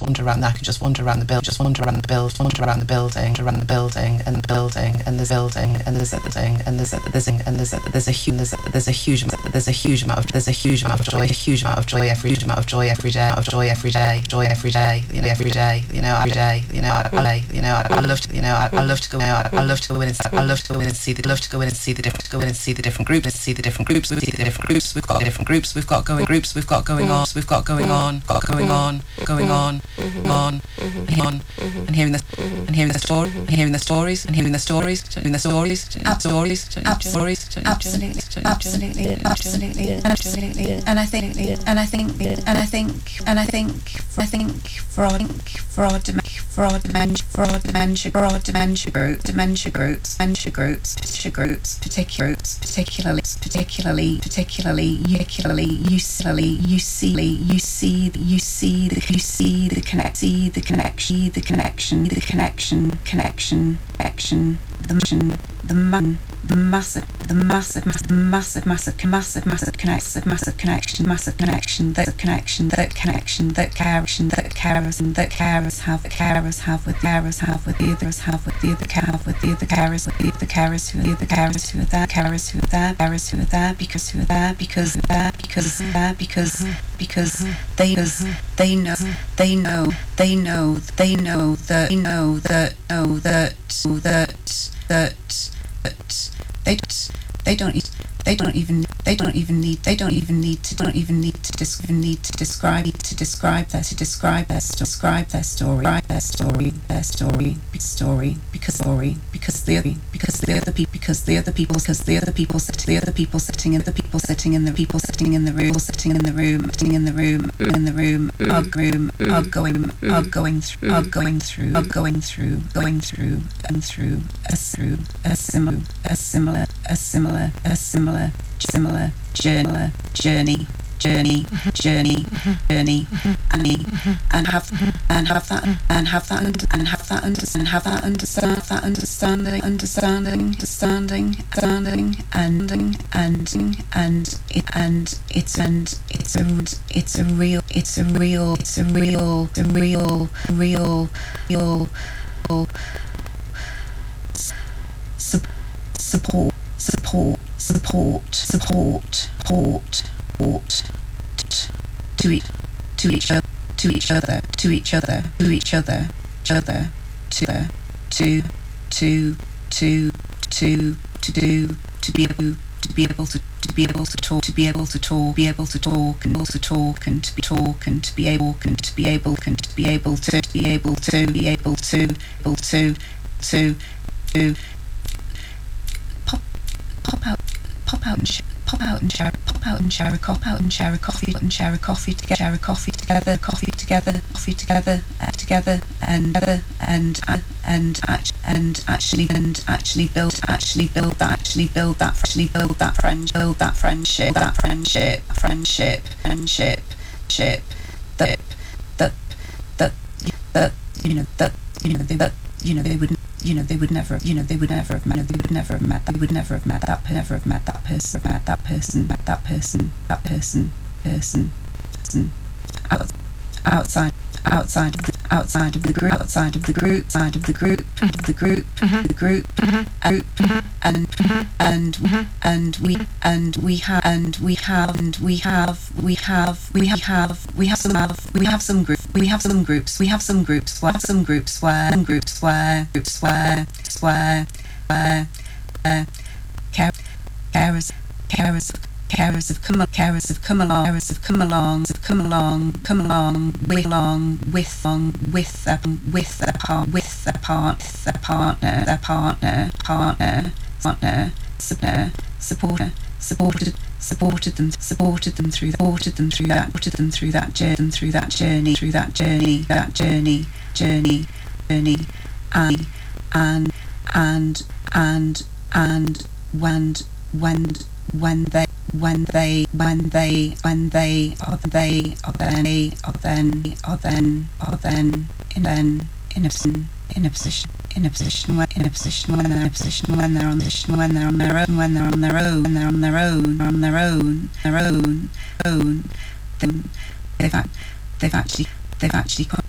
wander around that, I can just wander around the building, just wander around the building, wander around the building, around the building, and the building, and there's building, and there's a thing, and there's a huge amount of joy, a huge amount of joy every day, every day, every day, every day, I love to go in and see the different groups, we've got different groups, we've got going on, and hearing the stories, and for our dementia groups, particularly you see the connection, the massive connection that carers have with the others, who are there because they know that they don't even need to describe their story because the other people sitting in the room are going through a similar journey, and have that understanding, and it's a real support to each other, to be able to talk, and to be able to pop out and share a coffee together, and actually build that friendship they would never have met that person outside of the group, carers have come along with their partner, supported them through that journey, when they are then in a position when they're on their own, then they've actually